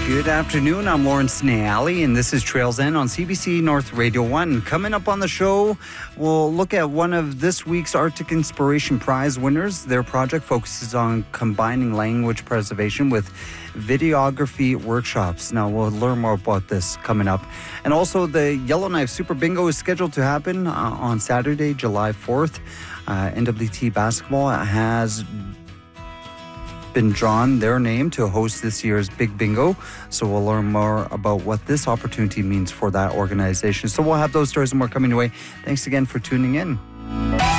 Good afternoon. I'm Lawrence Nayali, and this is Trails End on CBC North Radio 1. Coming up on the show, we'll look at one of this week's Arctic Inspiration Prize winners. Their project focuses on combining language preservation with videography workshops. Now, we'll learn more about this coming up. And also, the Yellowknife Super Bingo is scheduled to happen on Saturday, July 4th. NWT Basketball has been drawn their name to host this year's Big Bingo. So we'll learn more about what this opportunity means for that organization. So we'll have those stories and more coming your way. Thanks again for tuning in.